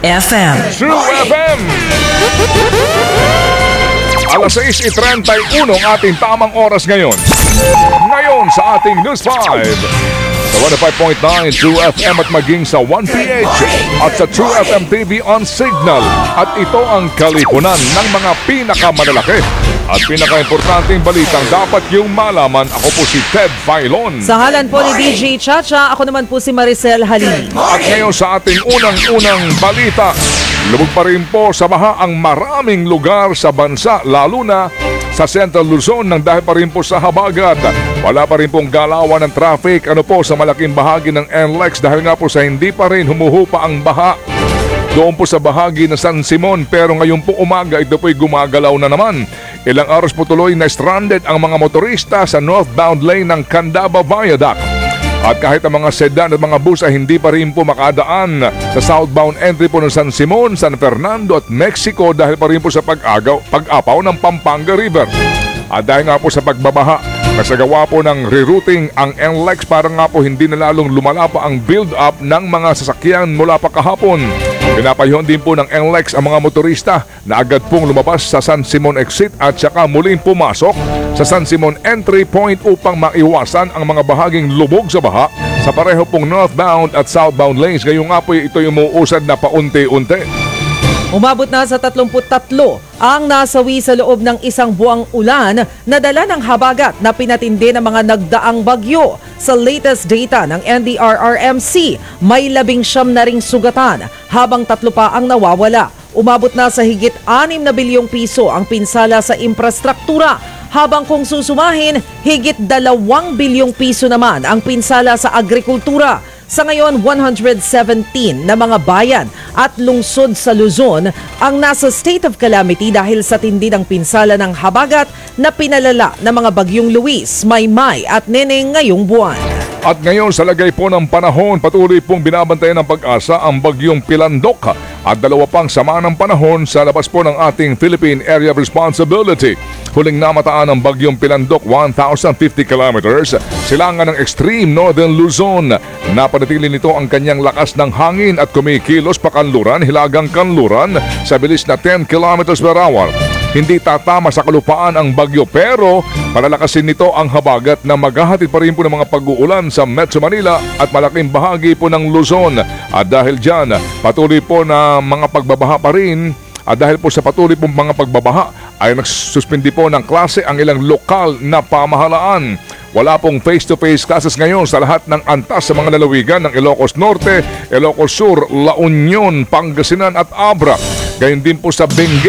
FM. True FM. Alas 6:31 ang ating tamang oras ngayon. Ngayon sa ating News 5. Sa 105.9 True FM at maging sa 1PH at sa True FM TV on Signal. At ito ang kalipunan ng mga pinakamanalaki at pinaka-importanting balitang dapat yung malaman. Ako po si Ted Filon. Sa ngalan po ni DJ Chacha, ako naman po si Maricel Halili. At ngayon sa ating unang-unang balita, lubog pa rin po sa baha ang maraming lugar sa bansa, lalo na sa Central Luzon nang dahil pa rin po sa habagat. Wala pa rin pong galawan ng traffic sa malaking bahagi ng NLEX dahil nga po sa hindi pa rin humuhupa ang baha doon po sa bahagi ng San Simon, pero ngayon po umaga ito po'y gumagalaw na naman. Ilang oras po tuloy na stranded ang mga motorista sa northbound lane ng Candaba Viaduct. At kahit ang mga sedan at mga bus ay hindi pa rin po makadaan sa southbound entry po ng San Simon, San Fernando at Mexico dahil pa rin po sa pag-apaw ng Pampanga River. At dahil nga po sa pagbabaha, nasagawa po ng rerouting ang NLEX para nga po hindi na lalong lumala pa ang build-up ng mga sasakyan mula pa kahapon. Pinapayuhan din po ng NLEX ang mga motorista na agad pong lumabas sa San Simon exit at saka muling pumasok sa San Simon entry point upang maiwasan ang mga bahaging lubog sa baha sa pareho pong northbound at southbound lanes. Ngayong nga po ito yung umuusad na paunti-unti. Umabot na sa 33 ang nasawi sa loob ng isang buwang ulan na dala ng habagat na pinatindi ng mga nagdaang bagyo. Sa latest data ng NDRRMC, may 19 na ring sugatan habang 3 pa ang nawawala. Umabot na sa higit 6 na bilyong piso ang pinsala sa infrastruktura, habang kung susumahin, higit 2 bilyong piso naman ang pinsala sa agrikultura. Sa ngayon, 117 na mga bayan at lungsod sa Luzon ang nasa state of calamity dahil sa tindi ng pinsala ng habagat na pinalala ng mga bagyong Luis, Maymay at Neneng ngayong buwan. At ngayon sa lagay po ng panahon, patuloy pong binabantayan ng Pag-asa ang bagyong Pilandok at 2 pang sama ng panahon sa labas po ng ating Philippine Area of Responsibility. Huling namataan ng bagyong Pilandok, 1,050 kilometers, silangan ng extreme northern Luzon. Napanatili nito ang kanyang lakas ng hangin at kumikilos pa kanluran, hilagang kanluran sa bilis na 10 kilometers per hour. Hindi tatama sa kalupaan ang bagyo pero palalakasin nito ang habagat na maghahatid pa rin po ng mga pag-uulan sa Metro Manila at malaking bahagi po ng Luzon. At dahil dyan, patuloy po na mga pagbabaha pa rin. At dahil po sa patuloy pong mga pagbabaha ay nagsuspindi po ng klase ang ilang lokal na pamahalaan. Wala pong face-to-face classes ngayon sa lahat ng antas sa mga lalawigan ng Ilocos Norte, Ilocos Sur, La Union, Pangasinan at Abra. Gayon din po sa Benguet,